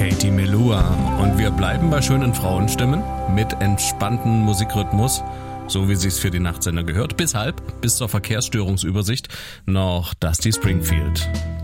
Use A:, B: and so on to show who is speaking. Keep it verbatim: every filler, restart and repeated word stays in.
A: Katie Melua. Und wir bleiben bei schönen Frauenstimmen mit entspanntem Musikrhythmus, so wie sich's für die Nachtsender gehört. Bis halb, bis zur Verkehrsstörungsübersicht, noch Dusty Springfield.